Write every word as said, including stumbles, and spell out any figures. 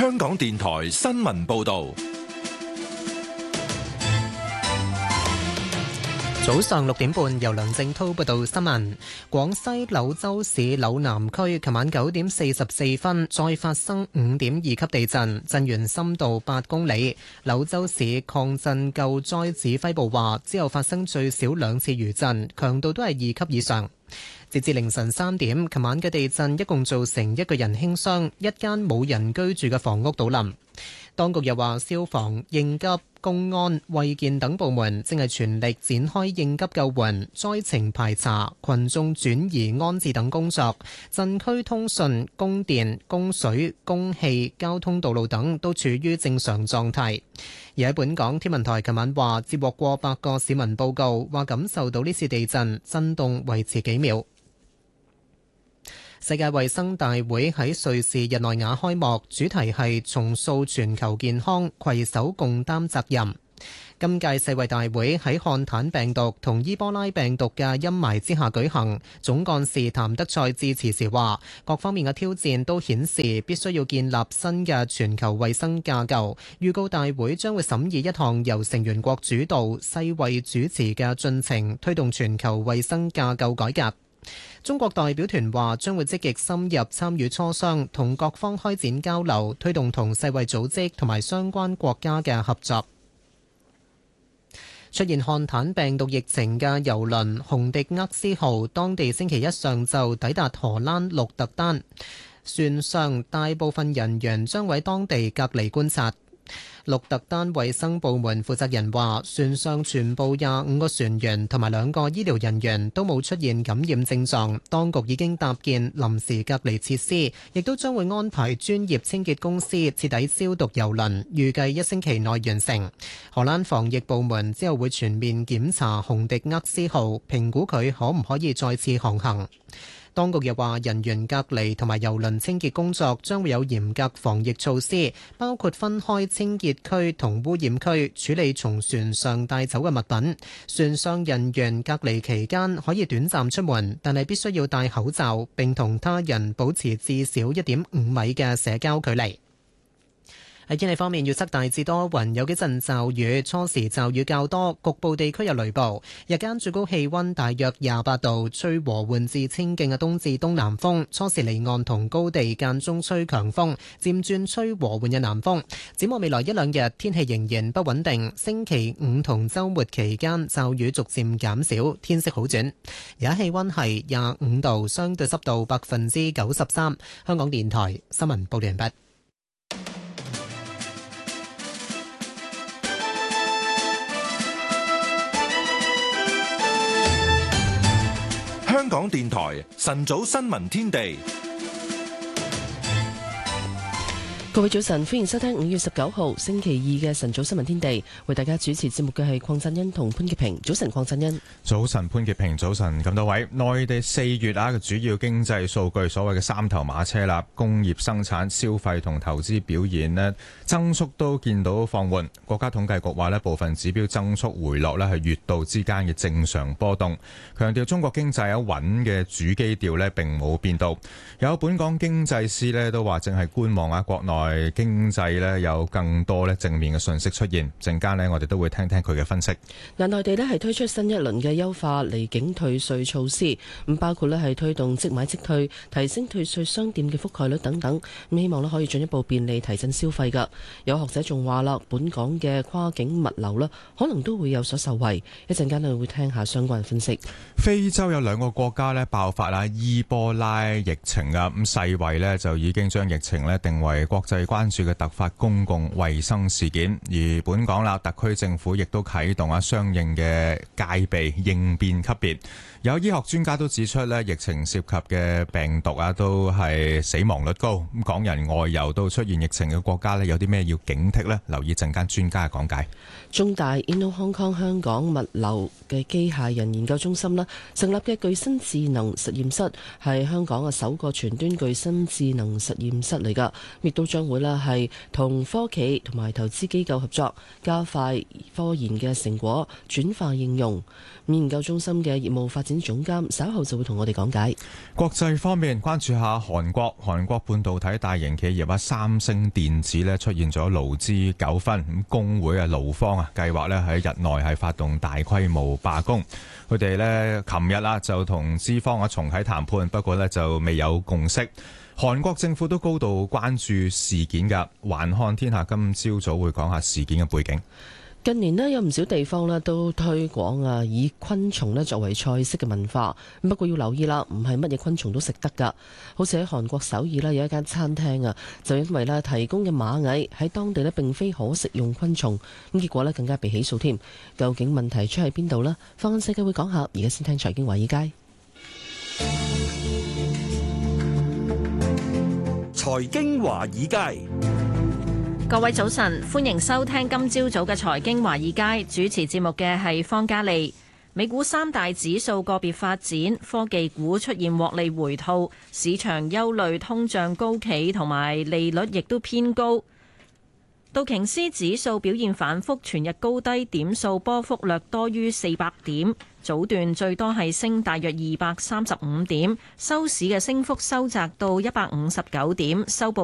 香港電台新聞報道。 早上六點半，由梁正濤報道新聞。廣西柳州市柳南區琴晚九點四十四分再發生五點二級地震，震源深度八公里。柳州市抗震救災指揮部話，之後發生最少兩次餘震，強度都係二級以上。截至凌晨三點，琴晚嘅地震一共造成一個人輕傷，一間冇人居住嘅房屋倒冧。當局又話，消防、應急、公安、衛健等部門正係全力展開應急救援、災情排查、群眾轉移安置等工作。震區通訊、供電、供水、供氣、交通道路等都處於正常狀態。而喺本港，天文台琴晚話接獲過百個市民報告，話感受到呢次地震震動維持幾秒。世界衛生大會喺瑞士日內瓦開幕，主題係重塑全球健康，攜手共擔責任。今屆世衛大會喺漢坦病毒同伊波拉病毒嘅陰霾之下舉行。總幹事譚德塞致辭時話，各方面嘅挑戰都顯示必須要建立新嘅全球衛生架構。預告大會將會審議一項由成員國主導、世衛主持嘅進程，推動全球衛生架構改革。中國代表團話將會積極深入參與磋商，同各方開展交流，推動同世衛組織同埋相關國家嘅合作。出現漢坦病毒疫情嘅郵輪紅迪厄斯號，當地星期一上晝抵達荷蘭鹿特丹，船上大部分人員將喺當地隔離觀察。鹿特丹衛生部門負責人話，船上全部廿五個船員同埋兩個醫療人員都冇出現感染症狀，當局已經搭建臨時隔離設施，亦都將會安排專業清潔公司徹底消毒郵輪，預計一星期內完成。荷蘭防疫部門之後會全面檢查紅迪厄斯號，評估佢可唔可以再次航行。當局又話，人員隔離同埋郵輪清潔工作將會有嚴格防疫措施，包括分開清潔區同污染區，處理從船上帶走嘅物品。船上人員隔離期間可以短暫出門，但係必須要戴口罩，並同他人保持至少一點五米嘅社交距離。喺天氣方面，預測大致多雲，有幾陣驟雨，初時驟雨較多，局部地區有雷暴。日間最高氣溫大約廿八度，吹和緩至清勁嘅東至東南風。初時離岸同高地間中吹強風，漸轉吹和緩嘅南風。展望未來一兩日，天氣仍然不穩定。星期五同週末期間驟雨逐漸減少，天色好轉。而家氣溫係廿五度，相對濕度百分之九十三。香港電台新聞報道完畢。 香港電台晨早新聞天地， 各位早晨，歡迎收聽五月十九號星期二嘅晨早新聞天地。為大家主持節目嘅係鄺振恩同潘潔平。早晨，鄺振恩。 早晨，潘潔平。早晨，咁多位。內地四月啊嘅主要經濟數據，所謂嘅三頭馬車啦，工業生產、消費同投資表現呢，增速都見到放緩。國家統計局話呢，部分指標增速回落呢係月度之間嘅正常波動，強調中國經濟有穩嘅主基調呢並冇變到。有本港經濟師呢都話，正係觀望啊國內經濟呢有更多呢正面嘅信息出現。陣間呢我哋都會聽聽佢嘅分析。 嗱，內地呢係推出新一輪嘅優化離境退稅措施，咁包括呢係推動即買即退，提升退稅商店嘅覆蓋率等等，咁希望呢可以進一步便利提振消費㗎。有學者仲話啦，本港嘅跨境物流呢可能都會有所受惠。一陣間呢會聽下相關嘅分析。 非洲有兩個國家呢爆發啊伊波拉疫情啊，咁世衛呢就已經將疫情呢定為國際關注嘅突發公共衛生事件，而本港啦特區政府亦都啟動啊相應嘅戒備應變級別。有醫學專家都指出呢，疫情涉及嘅病毒啊都係死亡率高，咁港人外遊到出現疫情嘅國家呢，有啲咩要警惕呢？留意陣間專家嘅講解。 中大 Inno Hong Kong 香港物流嘅機械人研究中心啦，成立嘅具身智能實驗室係香港嘅首個全端具身智能實驗室嚟㗎，亦都將將會咧係同科企同埋投資機構合作，加快科研嘅成果轉化應用。研究中心嘅業務發展總監稍後就會同我哋講解。 國際方面，關注下韓國，韓國半導體大型企業啊三星電子咧出現咗勞資糾紛，咁工會啊勞方啊計劃咧喺日內係發動大規模罷工。佢哋咧琴日啦就同資方啊重啟談判，不過咧就未有共識。韓國政府都高度關注事件㗎。環看天下今朝早會講下事件嘅背景。 近年呢，有唔少地方呢都推廣啊以昆蟲呢作為菜式嘅文化，不過要留意啦，唔係乜嘢昆蟲都食得噶。好似喺韓國首爾呢有一間餐廳啊，就因為呢提供嘅螞蟻喺當地呢並非可食用昆蟲，咁結果呢更加被起訴添。究竟問題出喺邊度呢？放眼世界會講下，而家先聽財經華爾街。 財經華爾街。 各位早晨，歡迎收聽今朝早嘅財經華爾街，主持節目嘅係方嘉利。美股三大指數個別發展，科技股出現獲利回吐，市場憂慮通脹高企同埋利率亦都偏高。道瓊斯指數表現反覆，全日高低點數波幅略多於四百點，早段最多係升大約二百三十五點，收市嘅升幅收窄到一百五十九點，收報